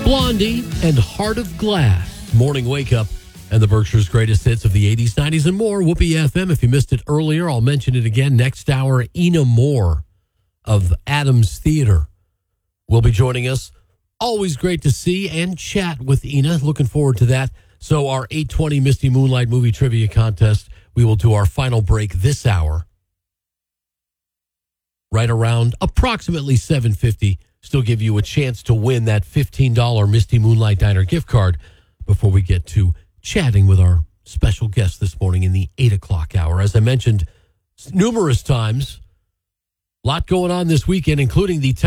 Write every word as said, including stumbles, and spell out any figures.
Blondie and Heart of Glass. Morning Wake Up and the Berkshire's greatest hits of the eighties, nineties, and more. Whoopee F M. If you missed it earlier, I'll mention it again. Next hour, Ina Moore of Adams Theater will be joining us. Always great to see and chat with Ina. Looking forward to that. So our eight twenty Misty Moonlight Movie Trivia Contest, we will do our final break this hour right around approximately seven fifty. Still give you a chance to win that fifteen dollars Misty Moonlight Diner gift card before we get to chatting with our special guest this morning in the eight o'clock hour. As I mentioned numerous times, a lot going on this weekend, including the